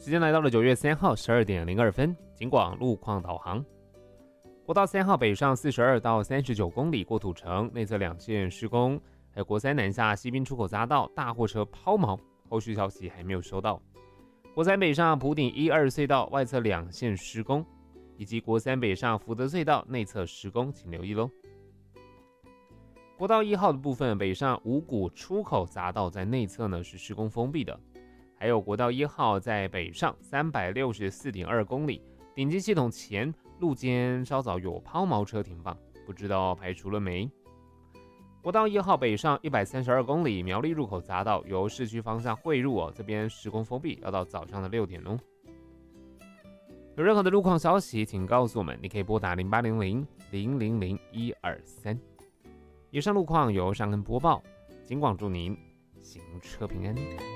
时间来到了9月3号12点02分，警广路况导航。国道3号北上42到39公里过土城内侧2线施工，还有国三南下西滨出口匝道大货车抛锚，后续消息还没有收到。国三北上埔顶1、2隧道外侧2线施工，以及国三北上福德隧道内侧施工，请留意咯。国道1号的部分北上五股出口匝道在内侧呢是施工封闭的，还有国道1号在北上364.2公里顶级系统前路肩稍早有抛锚车停放，不知道排除了没？国道1号北上132公里苗栗入口匝道由市区方向汇入这边施工封闭，要到早上的6点哦。有任何的路况消息，请告诉我们，你可以拨打0800-000-123。以上路况由尚恩播报，警广祝您行车平安。